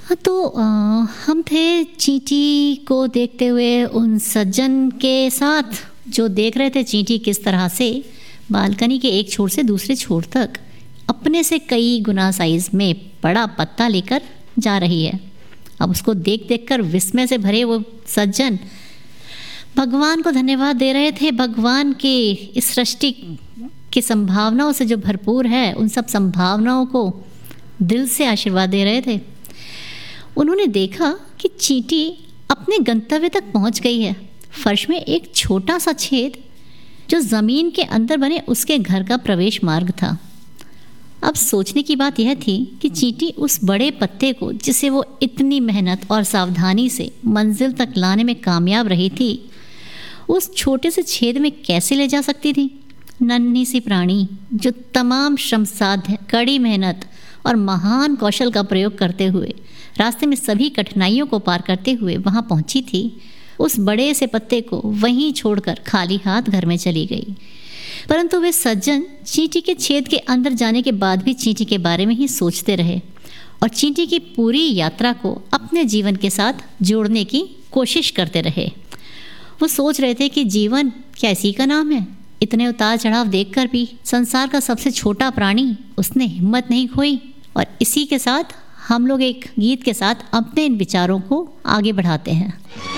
हाँ, तो हम थे चींटी को देखते हुए उन सज्जन के साथ, जो देख रहे थे चींटी किस तरह से बालकनी के एक छोर से दूसरे छोर तक अपने से कई गुना साइज में बड़ा पत्ता लेकर जा रही है। अब उसको देख देख कर विस्मय से भरे वो सज्जन भगवान को धन्यवाद दे रहे थे। भगवान के इस सृष्टि की संभावनाओं से जो भरपूर है, उन सब संभावनाओं को दिल से आशीर्वाद दे रहे थे। उन्होंने देखा कि चींटी अपने गंतव्य तक पहुंच गई है। फर्श में एक छोटा सा छेद जो ज़मीन के अंदर बने उसके घर का प्रवेश मार्ग था। अब सोचने की बात यह थी कि चींटी उस बड़े पत्ते को, जिसे वो इतनी मेहनत और सावधानी से मंजिल तक लाने में कामयाब रही थी, उस छोटे से छेद में कैसे ले जा सकती थी। नन्ही सी प्राणी जो तमाम श्रम साध्य, कड़ी मेहनत और महान कौशल का प्रयोग करते हुए रास्ते में सभी कठिनाइयों को पार करते हुए वहाँ पहुँची थी, उस बड़े से पत्ते को वहीं छोड़कर खाली हाथ घर में चली गई। परंतु वे सज्जन चींटी के छेद के अंदर जाने के बाद भी चींटी के बारे में ही सोचते रहे और चींटी की पूरी यात्रा को अपने जीवन के साथ जोड़ने की कोशिश करते रहे। वो सोच रहे थे कि जीवन क्या इसी का नाम है। इतने उतार चढ़ाव देखकर भी संसार का सबसे छोटा प्राणी, उसने हिम्मत नहीं खोई। और इसी के साथ हम लोग एक गीत के साथ अपने इन विचारों को आगे बढ़ाते हैं।